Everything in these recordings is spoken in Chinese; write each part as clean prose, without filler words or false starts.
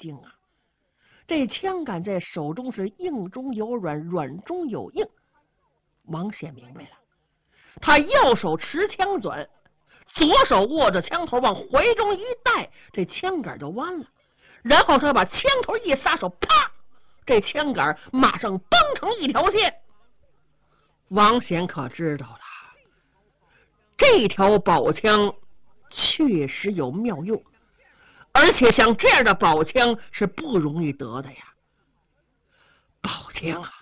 境啊！这枪杆在手中是硬中有软，软中有硬。王显明白了，他右手持枪转，左手握着枪头往怀中一带，这枪杆就弯了。然后他把枪头一撒手，啪！这枪杆马上绷成一条线。王显可知道了，这条宝枪确实有妙用，而且像这样的宝枪是不容易得的呀。宝枪啊，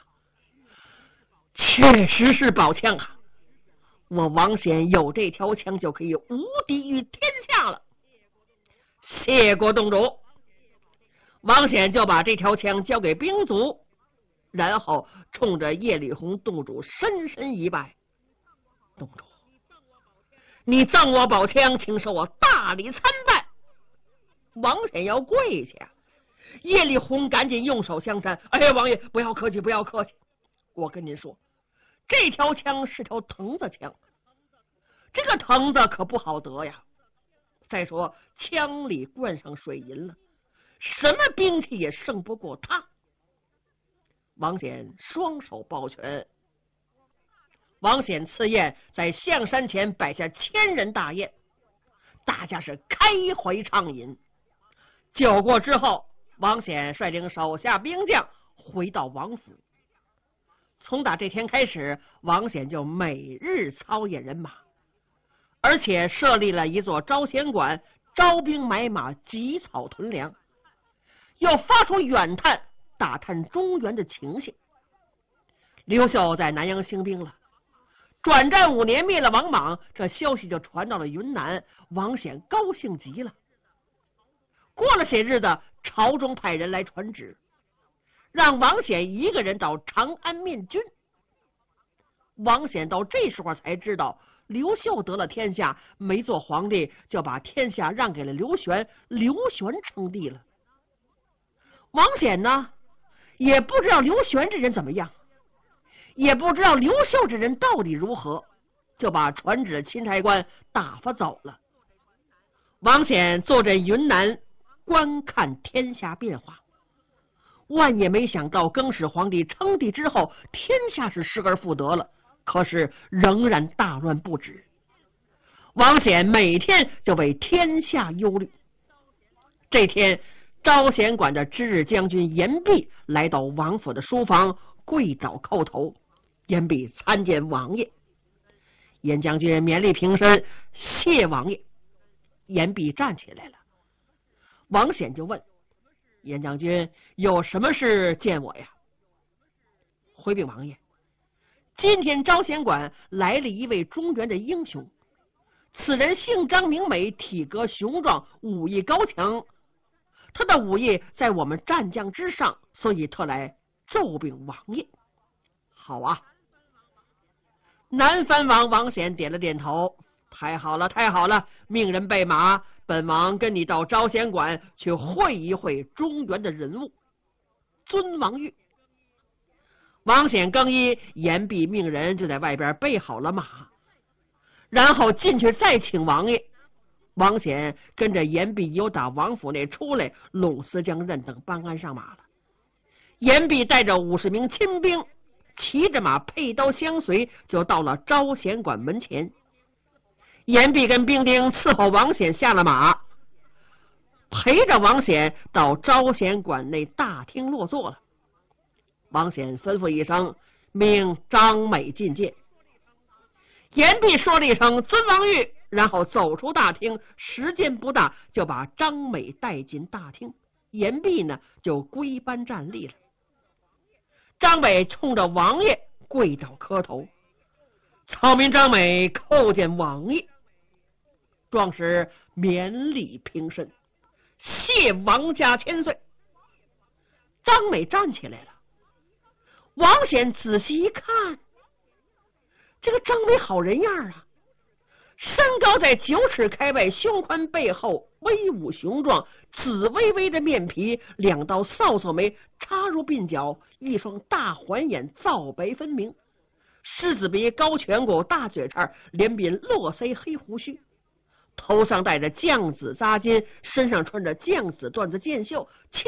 确实是宝枪啊！我王显有这条枪就可以无敌于天下了。谢过洞主。王显就把这条枪交给兵卒，然后冲着叶里红洞主深深一拜。洞主，你赠我宝枪，请受我大礼参拜。王显要跪下，叶里红赶紧用手相搀。哎呀，王爷不要客气，不要客气。我跟您说，这条枪是条藤子枪，这个藤子可不好得呀。再说枪里灌上水银了，什么兵器也胜不过他。王显双手抱拳。王显赐宴在象山前摆下1000人大宴，大家是开怀畅饮。酒过之后，王显率领手下兵将回到王府。从打这天开始，王显就每日操演人马，而且设立了一座招贤馆，招兵买马，集草屯粮，又发出远探，打探中原的情形。刘秀在南阳兴兵了，转战5年灭了王莽，这消息就传到了云南，王显高兴极了。过了些日子，朝中派人来传旨，让王显一个人到长安面君。王显到这时候才知道，刘秀得了天下，没做皇帝，就把天下让给了刘玄，刘玄称帝了。王显呢，也不知道刘玄这人怎么样，也不知道刘秀这人到底如何，就把传旨的钦差官打发走了。王显坐镇云南，观看天下变化。万也没想到，更始皇帝称帝之后，天下是失而复得了，可是仍然大乱不止。王显每天就为天下忧虑。这天，招贤馆的知日将军严弼来到王府的书房，跪倒叩头。严弼参见王爷。严将军勉力平身，谢王爷。严弼站起来了。王显就问严将军，有什么事见我呀？回禀王爷，今天招贤馆来了一位中原的英雄，此人姓张名美，体格雄壮，武艺高强，他的武艺在我们战将之上，所以特来奏禀王爷。好啊。南藩王王显点了点头，太好了，太好了，命人备马，本王跟你到招贤馆去会一会中原的人物。尊王谕。王显更衣，严弼命人就在外边备好了马，然后进去再请王爷。王显跟着严弼由打王府内出来，拢司将任等搬鞍上马了。严弼带着50名亲兵，骑着马，佩刀相随，就到了招贤馆门前。严弼跟兵丁伺候王显下了马，陪着王显到招贤馆内大厅落座了。王显吩咐一声，命张美觐见。严弼说了一声尊王谕，然后走出大厅，时间不大，就把张美带进大厅。严弼呢，就归班站立了。张美冲着王爷跪倒磕头。草民张美叩见王爷。壮士勉礼平身，谢王家千岁。张美站起来了。王显仔细一看，这个张美好人样啊，身高在9尺开外，胸宽背厚，威武雄壮，紫微微的面皮，2道扫帚眉插入鬓角，一双大环眼皂白分明，狮子鼻，高颧骨，大嘴叉，脸鬓络腮黑胡须，头上戴着绛紫扎巾，身上穿着绛紫缎子箭袖，